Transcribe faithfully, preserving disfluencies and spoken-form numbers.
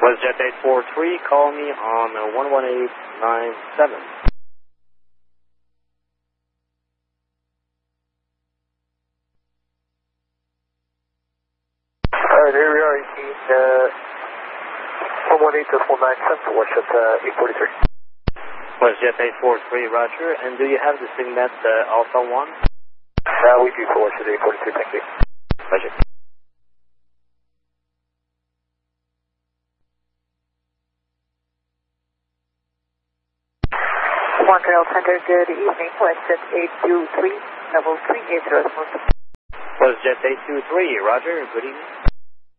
WestJet eight four three, call me on uh, one one eight nine seven. Alright, here we are, in uh, one one eight one nine seven for WestJet uh, eight four three. WestJet eight four three, roger. And do you have the Signet uh, Alpha one? Uh, we do for WestJet eight four three, thank you. Roger. Montreal Center, good evening. WestJet eight two three, level three eight zero. WestJet eight two three, roger. Good evening.